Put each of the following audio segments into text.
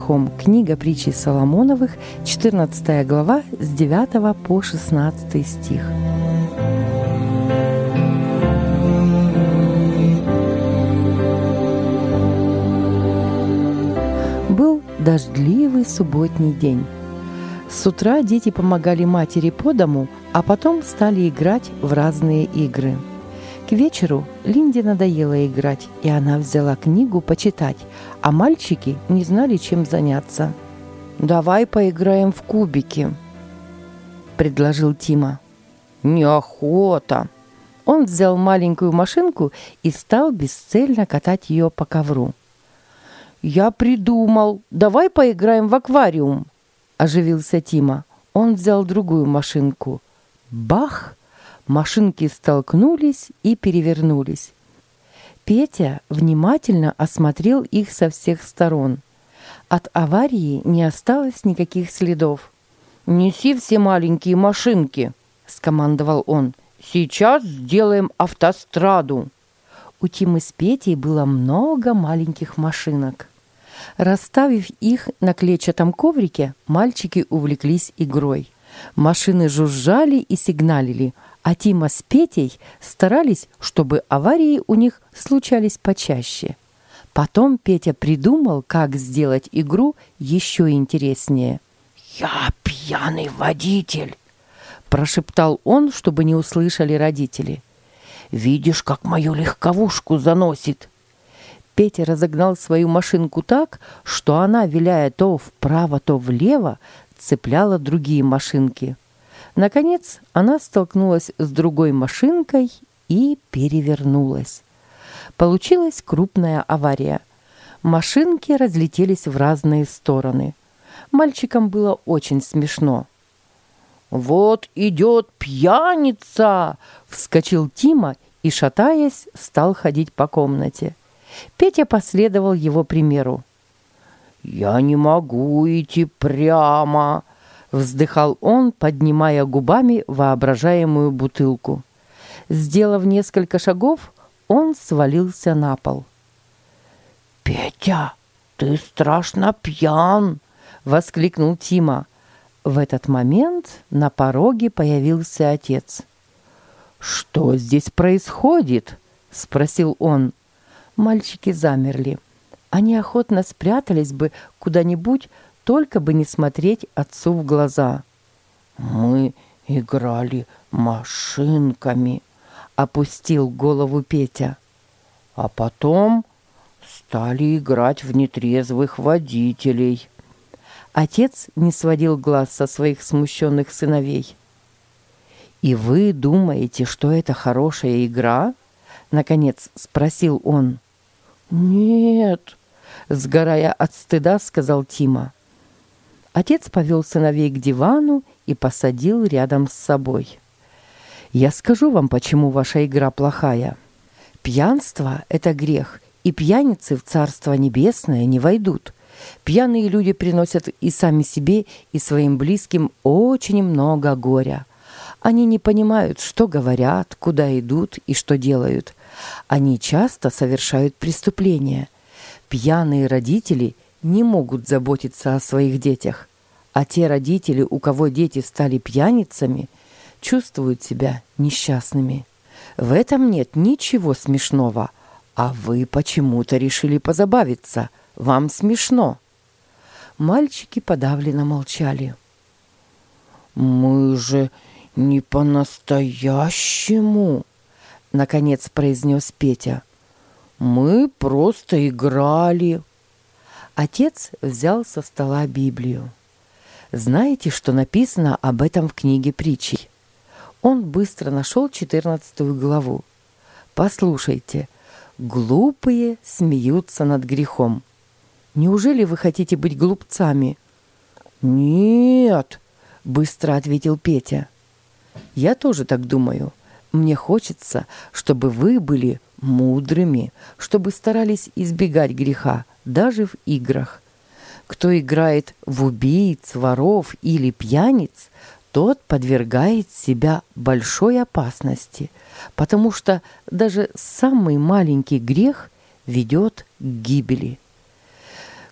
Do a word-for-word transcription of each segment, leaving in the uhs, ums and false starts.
грехом. Книга притчей Соломоновых, четырнадцатая глава, с девятого по шестнадцатый стих. Был дождливый субботний день. С утра дети помогали матери по дому, а потом стали играть в разные игры. К вечеру Линде надоело играть, и она взяла книгу почитать, а мальчики не знали, чем заняться. «Давай поиграем в кубики», – предложил Тима. «Неохота». Он взял маленькую машинку и стал бесцельно катать ее по ковру. «Я придумал, давай поиграем в аквариум», – оживился Тима. Он взял другую машинку. Бах! Машинки столкнулись и перевернулись. Петя внимательно осмотрел их со всех сторон. От аварии не осталось никаких следов. «Неси все маленькие машинки», – скомандовал он. «Сейчас сделаем автостраду». У Тимы с Петей было много маленьких машинок. Расставив их на клетчатом коврике, мальчики увлеклись игрой. Машины жужжали и сигналили, а Тима с Петей старались, чтобы аварии у них случались почаще. Потом Петя придумал, как сделать игру еще интереснее. «Я пьяный водитель», – прошептал он, чтобы не услышали родители. «Видишь, как мою легковушку заносит?» Петя разогнал свою машинку так, что она, виляя то вправо, то влево, цепляла другие машинки. Наконец, она столкнулась с другой машинкой и перевернулась. Получилась крупная авария. Машинки разлетелись в разные стороны. Мальчикам было очень смешно. «Вот идет пьяница!» – вскочил Тима и, шатаясь, стал ходить по комнате. Петя последовал его примеру. «Я не могу идти прямо», – вздыхал он, поднимая губами воображаемую бутылку. Сделав несколько шагов, он свалился на пол. «Петя, ты страшно пьян!» – воскликнул Тима. В этот момент на пороге появился отец. «Что здесь происходит?» – спросил он. Мальчики замерли. Они охотно спрятались бы куда-нибудь, только бы не смотреть отцу в глаза. «Мы играли машинками», — опустил голову Петя. «А потом стали играть в нетрезвых водителей». Отец не сводил глаз со своих смущенных сыновей. «И вы думаете, что это хорошая игра?» — наконец спросил он. «Нет», — сгорая от стыда, сказал Тима. Отец повел сыновей к дивану и посадил рядом с собой. «Я скажу вам, почему ваша игра плохая. Пьянство — это грех, и пьяницы в Царство Небесное не войдут. Пьяные люди приносят и сами себе, и своим близким очень много горя. Они не понимают, что говорят, куда идут и что делают. Они часто совершают преступления. Пьяные родители не могут заботиться о своих детях, а те родители, у кого дети стали пьяницами, чувствуют себя несчастными. В этом нет ничего смешного, а вы почему-то решили позабавиться. Вам смешно». Мальчики подавленно молчали. «Мы же не по-настоящему», — наконец произнес Петя. «Мы просто играли». Отец взял со стола Библию. «Знаете, что написано об этом в книге притчей?» Он быстро нашел четырнадцатую главу. «Послушайте, глупые смеются над грехом». Неужели вы хотите быть глупцами?» «Нет», — быстро ответил Петя. «Я тоже так думаю. Мне хочется, чтобы вы были мудрыми, чтобы старались избегать греха, даже в играх. Кто играет в убийц, воров или пьяниц, тот подвергает себя большой опасности, потому что даже самый маленький грех ведет к гибели.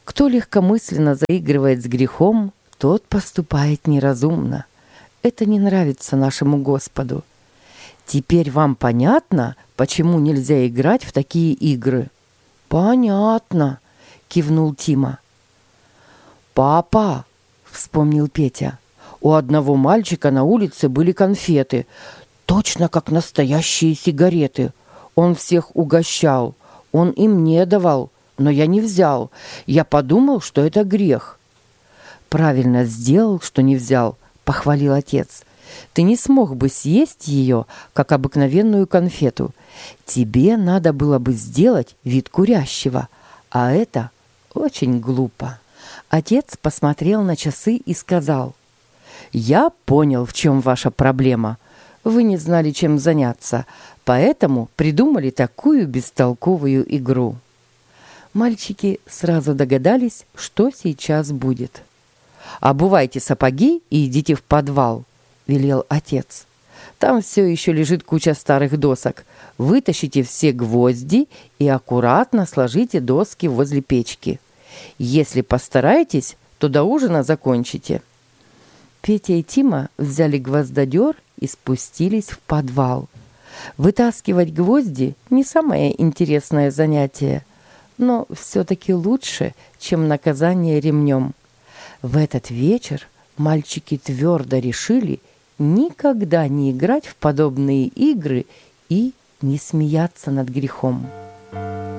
Кто легкомысленно заигрывает с грехом, тот поступает неразумно. Это не нравится нашему Господу. Теперь вам понятно, почему нельзя играть в такие игры? Понятно, кивнул Тима. Папа, вспомнил Петя, у одного мальчика на улице были конфеты, точно как настоящие сигареты. Он всех угощал, он им не давал, но я не взял. Я подумал, что это грех. Правильно сделал, что не взял, похвалил отец. Ты не смог бы съесть ее, как обыкновенную конфету. Тебе надо было бы сделать вид курящего, а это очень глупо. Отец посмотрел на часы и сказал: «Я понял, в чем ваша проблема. Вы не знали, чем заняться, поэтому придумали такую бестолковую игру». Мальчики сразу догадались, что сейчас будет. «Обувайте сапоги и идите в подвал», — велел отец. «Там все еще лежит куча старых досок. Вытащите все гвозди и аккуратно сложите доски возле печки. Если постараетесь, то до ужина закончите». Петя и Тима взяли гвоздодер и спустились в подвал. Вытаскивать гвозди — не самое интересное занятие, но все-таки лучше, чем наказание ремнем. В этот вечер мальчики твердо решили никогда не играть в подобные игры и не смеяться над грехом.